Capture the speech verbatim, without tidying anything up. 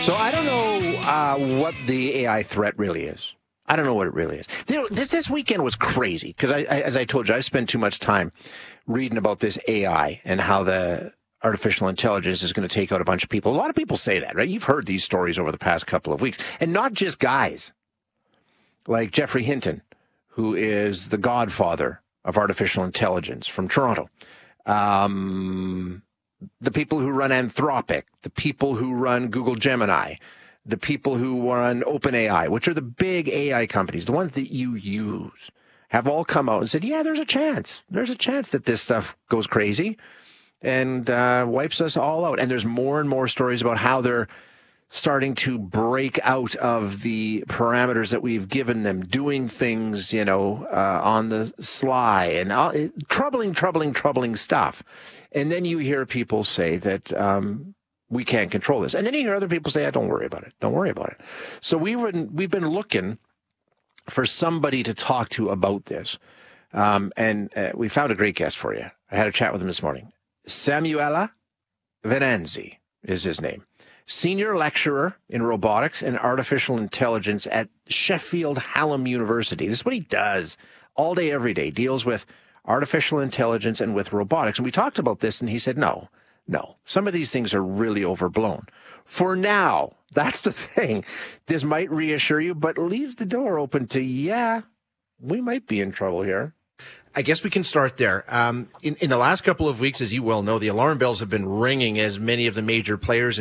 So I don't know uh, what the A I threat really is. I don't know what it really is. You know, this, this weekend was crazy because, I, I, as I told you, I spent too much time reading about this A I and how the artificial intelligence is going to take out a bunch of people. A lot of people say that, right? You've heard these stories over the past couple of weeks. And not just guys like Geoffrey Hinton, who is the godfather of artificial intelligence from Toronto. Um... The people who run Anthropic, the people who run Google Gemini, the people who run OpenAI, which are the big A I companies, the ones that you use, have all come out and said, yeah, there's a chance. There's a chance that this stuff goes crazy and uh, wipes us all out. And there's more and more stories about how they're starting to break out of the parameters that we've given them, doing things, you know, uh, on the sly and uh, troubling, troubling, troubling stuff. And then you hear people say that um, we can't control this. And then you hear other people say, oh, don't worry about it. Don't worry about it. So we were, we've been looking for somebody to talk to about this. Um, and uh, we found a great guest for you. I had a chat with him this morning. Samuele Venanzi is his name. Senior lecturer in robotics and artificial intelligence at Sheffield Hallam University. This is what he does all day, every day, deals with artificial intelligence and with robotics. And we talked about this, and he said, no, no, some of these things are really overblown. For now, that's the thing. This might reassure you, but leaves the door open to, yeah, we might be in trouble here. I guess we can start there. Um, in, in the last couple of weeks, as you well know, the alarm bells have been ringing as many of the major players